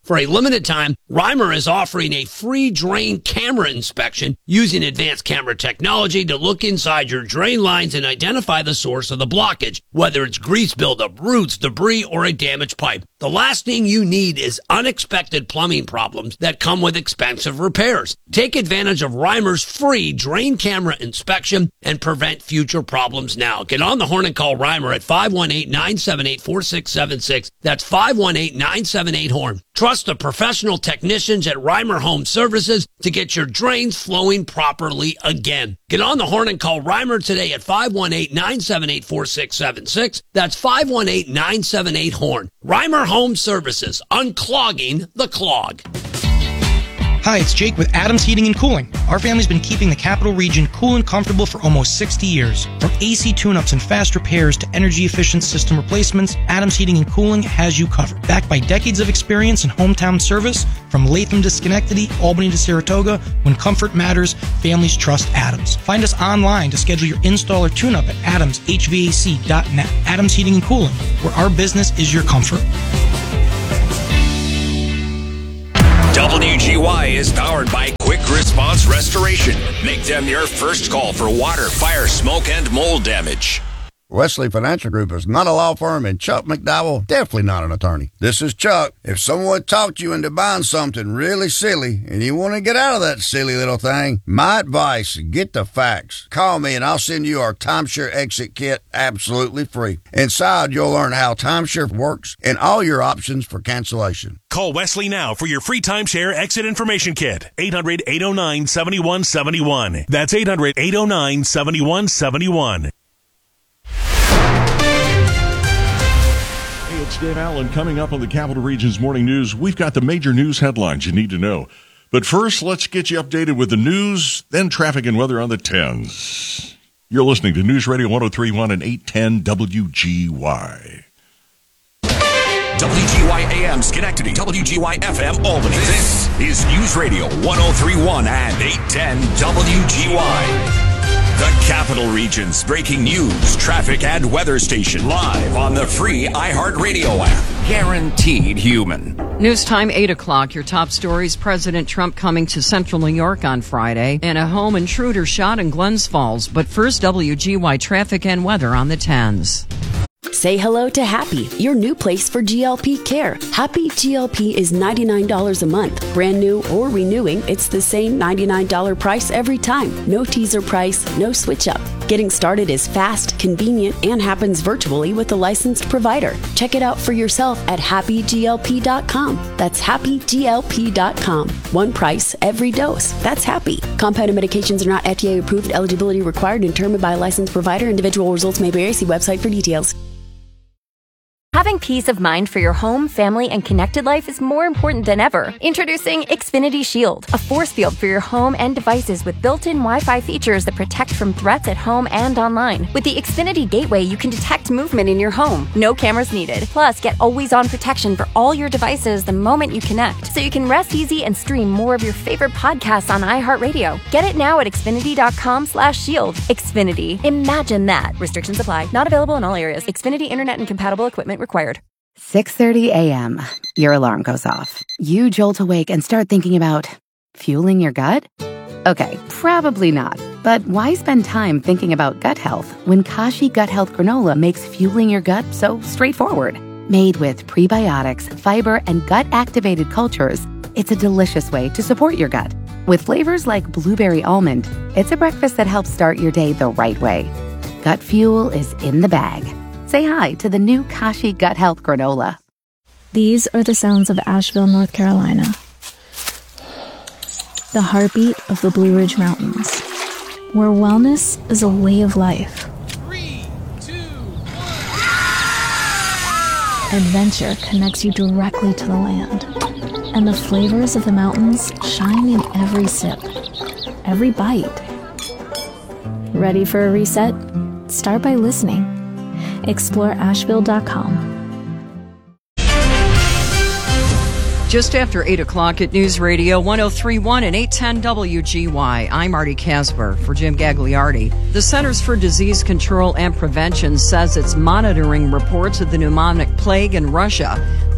For a limited time, Reimer is offering a free drain camera inspection using advanced camera technology to look inside your drain lines and identify the source of the blockage, whether it's grease buildup, roots, debris, or a damaged pipe. The last thing you need is unexpected plumbing problems that come with expensive repairs. Take advantage of Reimer's free drain camera inspection and prevent future problems now. Get on the horn and call Reimer at five one eight, nine seven eight, four six seven six. That's five one eight, nine seven eight, horn. Trust the professional technicians at Reimer Home Services to get your drains flowing properly again. Get on the horn and call Reimer today at five one eight, nine seven eight, four six seven six. That's five one eight, nine seven eight, horn. Reimer Home Services, unclogging the clog. Hi, it's Jake with Adams Heating and Cooling. Our family's been keeping the Capital Region cool and comfortable for almost sixty years. From A C tune-ups and fast repairs to energy-efficient system replacements, Adams Heating and Cooling has you covered. Backed by decades of experience and hometown service, from Latham to Schenectady, Albany to Saratoga, when comfort matters, families trust Adams. Find us online to schedule your install or tune-up at adams h v a c dot net. Adams Heating and Cooling, where our business is your comfort. W G Y is powered by Quick Response Restoration. Make them your first call for water, fire, smoke, and mold damage. Wesley Financial Group is not a law firm, and Chuck McDowell definitely not an attorney. This is Chuck. If someone talked you into buying something really silly and you want to get out of that silly little thing, my advice, get the facts. Call me and I'll send you our timeshare exit kit absolutely free. Inside, you'll learn how timeshare works and all your options for cancellation. Call Wesley now for your free timeshare exit information kit. eight hundred, eight oh nine, seven one seven one. That's eight hundred, eight oh nine, seven one seven one. It's Dave Allen coming up on the Capital Region's Morning News. We've got the major news headlines you need to know. But first, let's get you updated with the news, then traffic and weather on the tens. You're listening to News Radio one oh three point one and eight ten W G Y. W G Y A M Schenectady, W G Y F M Albany. This is News Radio one oh three point one and eight ten W G Y. The Capital Region's breaking news, traffic, and weather station live on the free iHeartRadio app. Guaranteed human. News time, eight o'clock. Your top stories. President Trump coming to central New York on Friday, and a home intruder shot in Glens Falls. But first, W G Y traffic and weather on the tens. Say hello to Happy, your new place for G L P care. Happy G L P is ninety-nine dollars a month. Brand new or renewing, it's the same ninety-nine dollars price every time. No teaser price, no switch up. Getting started is fast, convenient, and happens virtually with a licensed provider. Check it out for yourself at happy g l p dot com. That's happy g l p dot com. One price, every dose. That's Happy. Compounded medications are not F D A approved. Eligibility required and determined by a licensed provider. Individual results may vary. See website for details. Having peace of mind for your home, family, and connected life is more important than ever. Introducing Xfinity Shield, a force field for your home and devices with built-in Wi-Fi features that protect from threats at home and online. With the Xfinity Gateway, you can detect movement in your home. No cameras needed. Plus, get always-on protection for all your devices the moment you connect, so you can rest easy and stream more of your favorite podcasts on iHeartRadio. Get it now at xfinity.com slash shield. Xfinity. Imagine that. Restrictions apply. Not available in all areas. Xfinity Internet and compatible equipment required. six thirty a.m. Your alarm goes off. You jolt awake and start thinking about fueling your gut? Okay, probably not. But why spend time thinking about gut health when Kashi Gut Health Granola makes fueling your gut so straightforward? Made with prebiotics, fiber, and gut-activated cultures, it's a delicious way to support your gut. With flavors like blueberry almond, it's a breakfast that helps start your day the right way. Gut fuel is in the bag. Say hi to the new Kashi Gut Health Granola. These are the sounds of Asheville, North Carolina. The heartbeat of the Blue Ridge Mountains, where wellness is a way of life. Three, two, one. Adventure connects you directly to the land, and the flavors of the mountains shine in every sip, every bite. Ready for a reset? Start by listening. Explore Asheville dot com. Just after eight o'clock at News Radio one oh three point one and eight ten W G Y. I'm Artie Casper for Jim Gagliardi. The Centers for Disease Control and Prevention says it's monitoring reports of the pneumonic plague in Russia.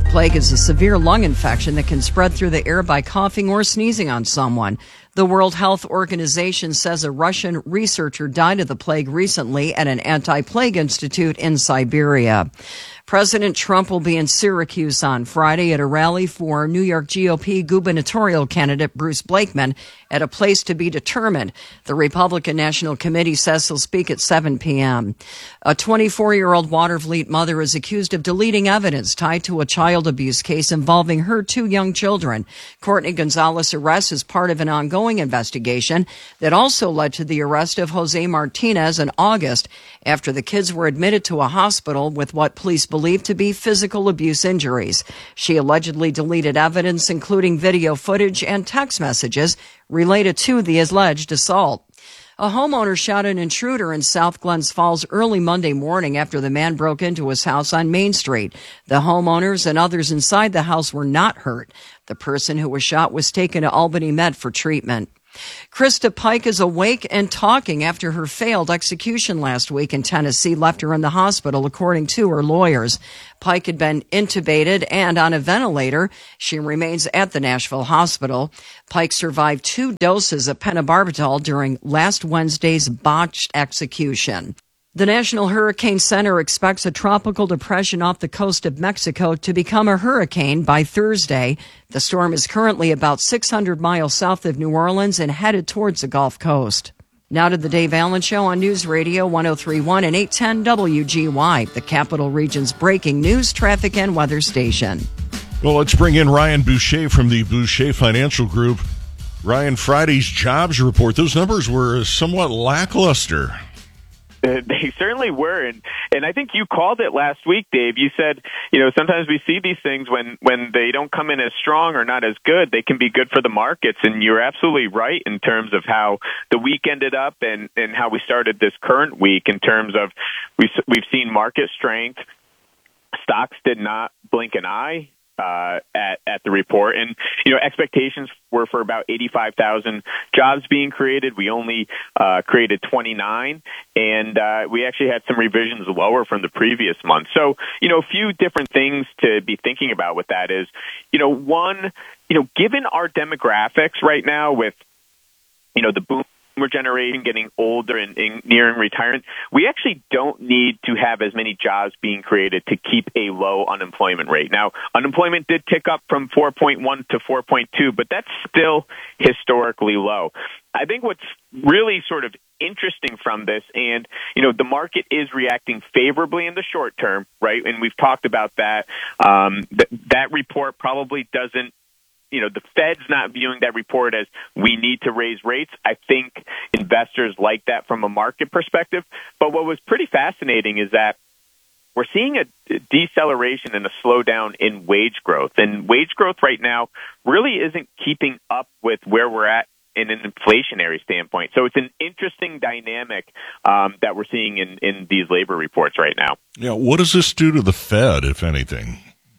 plague is a severe lung infection that can spread through the air by coughing or sneezing on someone. The World Health Organization says a Russian researcher died of the plague recently at an anti-plague institute in Siberia. President Trump will be in Syracuse on Friday at a rally for New York G O P gubernatorial candidate Bruce Blakeman at a place to be determined. The Republican National Committee says he'll speak at seven p.m. A twenty-four-year-old Watervliet mother is accused of deleting evidence tied to a child abuse case involving her two young children. Courtney Gonzalez' arrest is part of an ongoing investigation that also led to the arrest of Jose Martinez in August after the kids were admitted to a hospital with what police believe to be physical abuse injuries. She allegedly deleted evidence, including video footage and text messages related to the alleged assault. A homeowner shot an intruder in South Glens Falls early Monday morning after the man broke into his house on Main Street. The homeowners and others inside the house were not hurt. The person who was shot was taken to Albany Med for treatment. Krista Pike is awake and talking after her failed execution last week in Tennessee left her in the hospital, according to her lawyers. Pike had been intubated and on a ventilator. She remains at the Nashville hospital. Pike survived two doses of pentobarbital during last Wednesday's botched execution. The National Hurricane Center expects a tropical depression off the coast of Mexico to become a hurricane by Thursday. The storm is currently about six hundred miles south of New Orleans and headed towards the Gulf Coast. Now to the Dave Allen Show on News Radio one oh three point one and eight ten W G Y, the Capital Region's breaking news, traffic, and weather station. Well, let's bring in Ryan Boucher from the Boucher Financial Group. Ryan, Friday's jobs report, those numbers were somewhat lackluster. Uh, they certainly were, and and I think you called it last week, Dave. You said, you know, sometimes we see these things when when they don't come in as strong or not as good, they can be good for the markets, and you're absolutely right in terms of how the week ended up and and how we started this current week in terms of we we've seen market strength. Stocks did not blink an eye Uh, at, at the report. And, you know, expectations were for about eighty-five thousand jobs being created. We only uh, created twenty-nine, and uh, we actually had some revisions lower from the previous month. So, you know, a few different things to be thinking about with that is, you know, one, you know, given our demographics right now with, you know, the boom generation getting older and, and nearing retirement, we actually don't need to have as many jobs being created to keep a low unemployment rate. Now, unemployment did tick up from four point one to four point two, but that's still historically low. I think what's really sort of interesting from this, and, you know, the market is reacting favorably in the short term, right? And we've talked about that. Um, th- that report probably doesn't, you know, the Fed's not viewing that report as we need to raise rates. I think investors like that from a market perspective. But what was pretty fascinating is that we're seeing a deceleration and a slowdown in wage growth. And wage growth right now really isn't keeping up with where we're at in an inflationary standpoint. So it's an interesting dynamic um, that we're seeing in, in these labor reports right now. Yeah, what does this do to the Fed, if anything?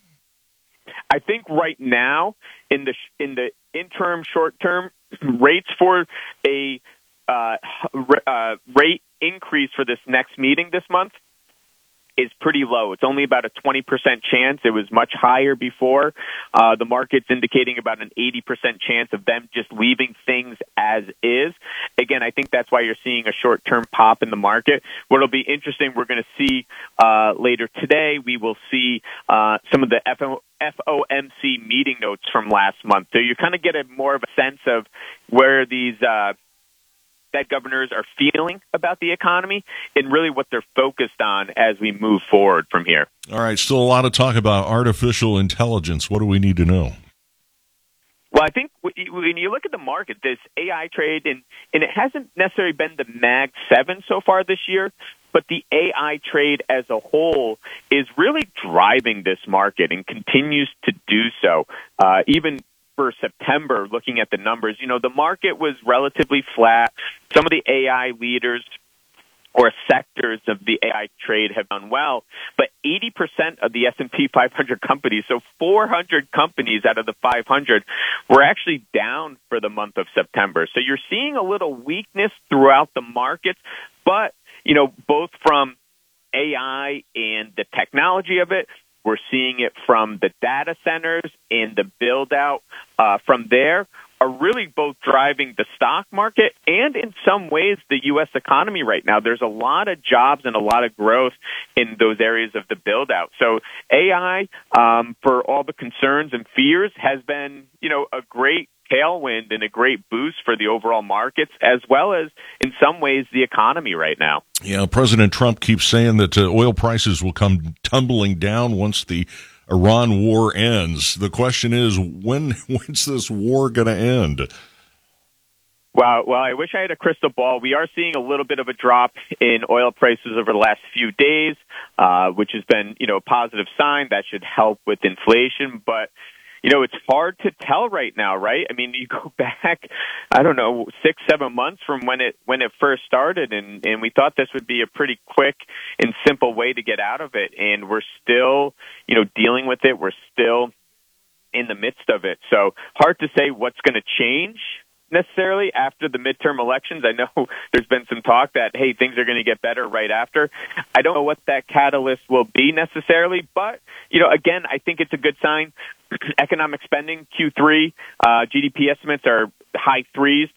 I think right now, in the in the interim, short term, rates for a uh, uh, rate increase for this next meeting this month is pretty low. It's only about a twenty percent chance. It was much higher before. Uh, the market's indicating about an eighty percent chance of them just leaving things as is. Again, I think that's why you're seeing a short-term pop in the market. What'll be interesting, we're going to see uh, later today, we will see uh, some of the F O M C meeting notes from last month. So you kind of get a more of a sense of where these uh, Fed governors are feeling about the economy and really what they're focused on as we move forward from here. All right, still a lot of talk about artificial intelligence. What do we need to know? Well, I think when you look at the market, this A I trade, and, and it hasn't necessarily been the Mag seven so far this year, but the A I trade as a whole is really driving this market and continues to do so. Uh, even for September, looking at the numbers, you know, the market was relatively flat. Some of the A I leaders or sectors of the A I trade have done well, but eighty percent of the S and P five hundred companies, so four hundred companies out of the five hundred, were actually down for the month of September. So you're seeing a little weakness throughout the markets, but, you know, both from A I and the technology of it, We're seeing it from the data centers and the build-out uh, from there are really both driving the stock market and in some ways the U S economy right now. There's a lot of jobs and a lot of growth in those areas of the build-out. So A I, um, for all the concerns and fears, has been, you know, a great tailwind and a great boost for the overall markets, as well as, in some ways, the economy right now. Yeah, President Trump keeps saying that uh, oil prices will come tumbling down once the Iran war ends. The question is, when when's this war going to end? Well, well, I wish I had a crystal ball. We are seeing a little bit of a drop in oil prices over the last few days, uh, which has been, you know, a positive sign. That should help with inflation, but you know, it's hard to tell right now, right? I mean, you go back, I don't know, six, seven months from when it when it first started, and, and we thought this would be a pretty quick and simple way to get out of it. And we're still, you know, dealing with it. We're still in the midst of it. So hard to say what's going to change necessarily after the midterm elections. I know there's been some talk that, hey, things are going to get better right after. I don't know what that catalyst will be necessarily, but, you know, again, I think it's a good sign. Economic spending, Q three, uh, G D P estimates are high threes